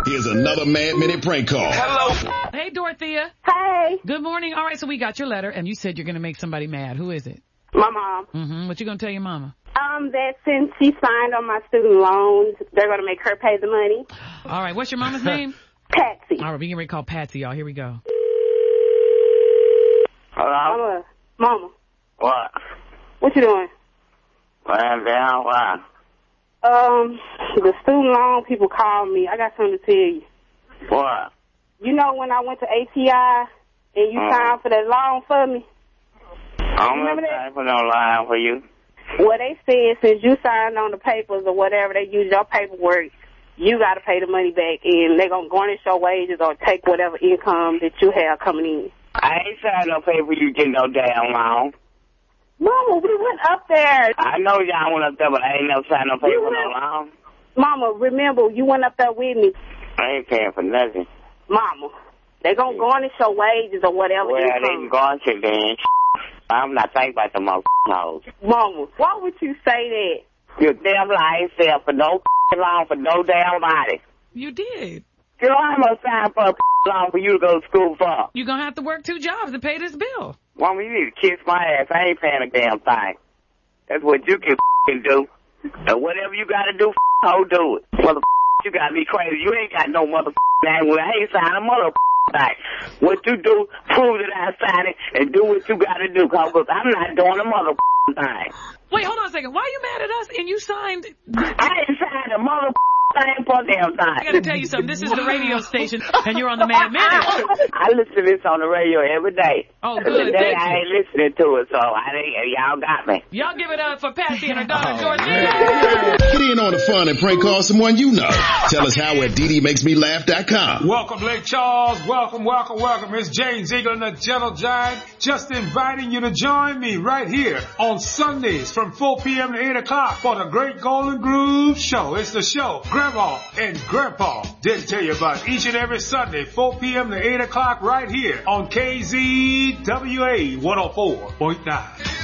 Here's another Mad Minute prank call. Hello. Hey, Dorothea. Hey. Good morning. All right, so we got your letter, and you said you're going to make somebody mad. Who is it? My mom. Mm-hmm. What you going to tell your mama? That since she signed on my student loans, they're going to make her pay the money. All right, what's your mama's name? Patsy. All right, we can call Patsy, y'all. Here we go. Hello. Mama. What? What you doing? Laying down. Why? The student loan people called me. I got something to tell you. What? You know when I went to ATI and you signed for that loan for me? I'm Remember not that? trying to put no line for you. Well, they said since you signed on the papers or whatever, they use your paperwork, you got to pay the money back, and they're going to garnish your wages or take whatever income that you have coming in. I ain't signed no paper you get no damn loan. Mama, we went up there. I know y'all went up there, but I ain't no sign no paper no loan. Mama, remember, you went up there with me. I ain't paying for nothing. Mama, they going to garnish your wages or whatever Well, they income. can garnish it then. I'm not thinking about the motherfuckers. Mama, why would you say that? You damn lie ain't sell for no loan for no damn body. You did. Girl, I'm going to sign for a loan for you to go to school for. You're going to have to work 2 jobs to pay this bill. Mama, you need to kiss my ass. I ain't paying a damn thing. That's what you can do. And whatever you got to do, ho, do it. You got me crazy. You ain't got no name. I ain't signed a thing. What you do, prove that I signed it, and do what you got to do, because I'm not doing a thing. Wait, hold on a second. Why are you mad at us and you signed? I ain't signed a thing for damn thing. I got to tell you something. This is the radio station, and you're on the Mad Minute. I listen to this on the radio every day. Oh, good. Today Thank I you. ain't listening to it, so y'all got me. Y'all give it up for Patsy and her daughter, Dorothea. Get in on the fun and prank call someone you know. Tell us how at DDMakesMeLaugh.com. Welcome, Lake Charles. Welcome. It's James Eagle and the Gentle Giant. Just inviting you to join me right here on Sundays from 4 p.m. to 8 o'clock for the Great Golden Groove Show. It's the show Grandma and Grandpa didn't tell you about each and every Sunday, 4 p.m. to 8 o'clock right here on KZWA 104.9.